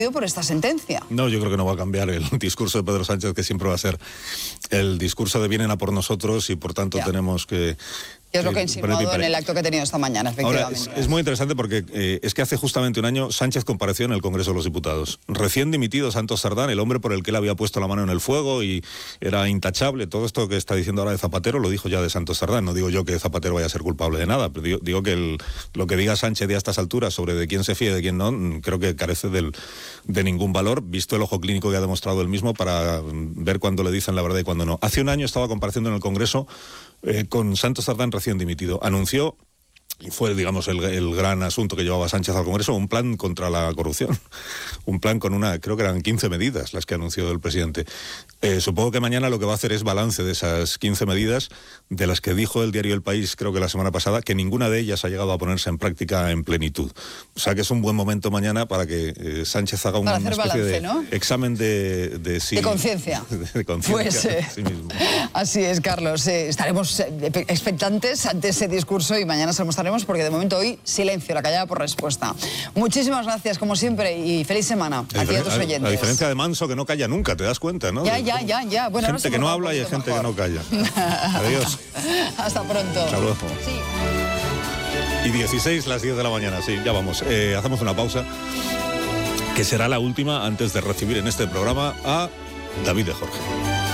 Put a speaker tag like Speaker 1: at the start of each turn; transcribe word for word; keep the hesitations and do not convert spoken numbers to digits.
Speaker 1: por esta sentencia.
Speaker 2: No, yo creo que no va a cambiar el discurso de Pedro Sánchez, que siempre va a ser el discurso de vienen a por nosotros y por tanto ya. tenemos que...
Speaker 1: Que es lo que ha insinuado en el acto que ha tenido esta mañana, efectivamente.
Speaker 2: Ahora, es, es muy interesante porque eh, es que hace justamente un año Sánchez compareció en el Congreso de los Diputados. Recién dimitido Santos Sardán, el hombre por el que él había puesto la mano en el fuego y era intachable. Todo esto que está diciendo ahora de Zapatero lo dijo ya de Santos Sardán. No digo yo que Zapatero vaya a ser culpable de nada, pero digo, digo que el, lo que diga Sánchez de a estas alturas sobre de quién se fía y de quién no, creo que carece del, de ningún valor, visto el ojo clínico que ha demostrado él mismo para ver cuándo le dicen la verdad y cuándo no. Hace un año estaba compareciendo en el Congreso Eh, con Santos Sardán recién dimitido. Anunció, y fue, digamos, el, el gran asunto que llevaba Sánchez al Congreso, un plan contra la corrupción. Un plan con una, creo que eran quince medidas las que anunció el presidente. Eh, supongo que mañana lo que va a hacer es balance de esas quince medidas, de las que dijo el diario El País, creo que la semana pasada, que ninguna de ellas ha llegado a ponerse en práctica en plenitud. O sea que es un buen momento mañana para que eh, Sánchez haga una, una especie
Speaker 1: balance,
Speaker 2: de
Speaker 1: ¿no?
Speaker 2: examen de... De, sí,
Speaker 1: de conciencia.
Speaker 2: De, de conciencia.
Speaker 1: Pues eh,
Speaker 2: sí mismo.
Speaker 1: Así es, Carlos. Eh, estaremos eh, expectantes ante ese discurso y mañana se lo mostraremos porque de momento hoy silencio, la callada por respuesta. Muchísimas gracias, como siempre, y feliz semana a ti y a tus oyentes.
Speaker 2: A diferencia de Manso, que no calla nunca, te das cuenta, ¿no?
Speaker 1: Ya, ya, ya, ya. Bueno,
Speaker 2: gente que no habla y hay gente mejor. que no calla. Adiós.
Speaker 1: Hasta pronto.
Speaker 2: Hasta luego.
Speaker 1: Sí.
Speaker 2: Y dieciséis, las diez de la mañana, sí, ya vamos. Eh, hacemos una pausa, que será la última antes de recibir en este programa a David de Jorge.